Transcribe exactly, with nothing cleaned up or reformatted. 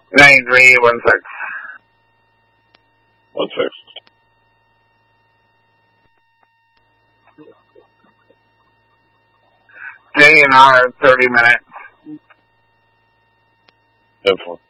Nine three one six. One six. D N R thirty minutes. Ten four.